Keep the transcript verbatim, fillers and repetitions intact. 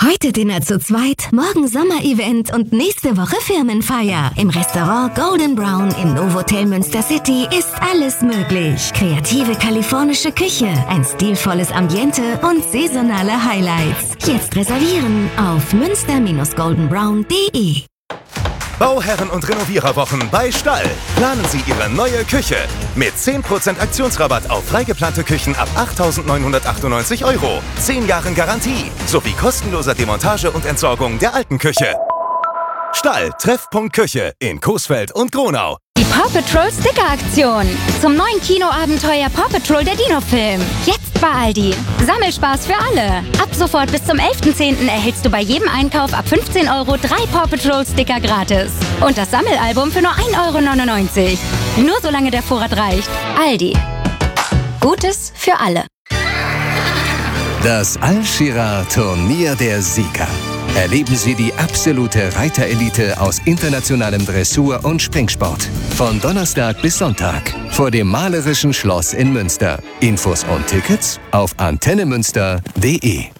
Heute Dinner zu zweit, morgen Sommerevent und nächste Woche Firmenfeier. Im Restaurant Golden Brown im Novotel Münster City ist alles möglich. Kreative kalifornische Küche, ein stilvolles Ambiente und saisonale Highlights. Jetzt reservieren auf münster Bindestrich golden brown punkt de. Bauherren und Renoviererwochen bei Stall. Planen Sie Ihre neue Küche mit zehn Prozent Aktionsrabatt auf freigeplante Küchen ab achttausendneunhundertachtundneunzig Euro. zehn Jahren Garantie sowie kostenloser Demontage und Entsorgung der alten Küche. Stall, Treffpunkt Küche in Coesfeld und Gronau. Die Paw Patrol Sticker-Aktion zum neuen Kinoabenteuer Paw Patrol der Dino-Film. Jetzt bei Aldi. Sammelspaß für alle. Ab sofort bis zum elften zehnten erhältst du bei jedem Einkauf ab fünfzehn Euro drei Paw Patrol Sticker gratis. Und das Sammelalbum für nur ein Euro neunundneunzig. Nur solange der Vorrat reicht. Aldi. Gutes für alle. Das Al-Shira Turnier der Sieger. Erleben Sie die absolute Reiterelite aus internationalem Dressur- und Springsport. Von Donnerstag bis Sonntag vor dem malerischen Schloss in Münster. Infos und Tickets auf antennemünster punkt de.